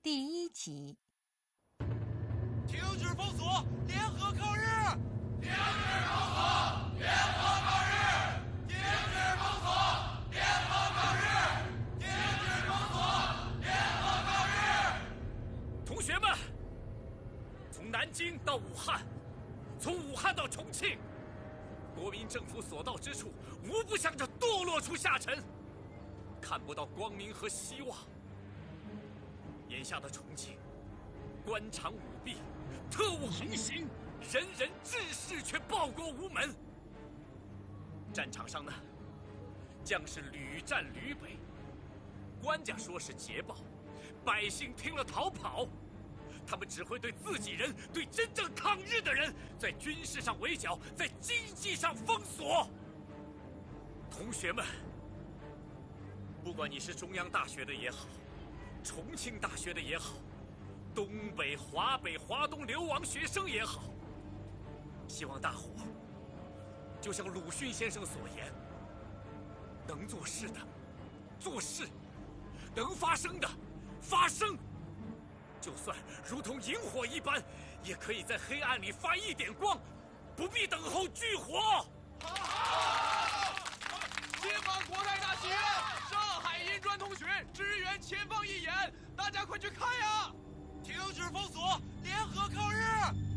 第1集。 停止封锁，联合抗日！ 停止封锁，联合抗日！停止封锁，联合抗日！停止封锁，联合抗日！ 同学们，从南京到武汉，从武汉到重庆，国民政府所到之处，无不向着堕落处下沉，看不到光明和希望。眼下的重庆，官场舞弊，特务横行，人人志士却报国无门。战场上呢，将士屡战屡北，官家说是捷报，百姓听了逃跑。他们只会对自己人、对真正抗日的人，在军事上围剿，在经济上封锁。同学们，不管你是中央大学的也好，重庆大学的也好，东北、华北、华东流亡学生也好，希望大伙就像鲁迅先生所言，能做事的做事，能发声的发声。就算如同萤火一般，也可以在黑暗里发一点光，不必等候炬火。 解放国泰大戏院，上海银专同学支援前方一演，大家快去看呀！停止封锁，联合抗日！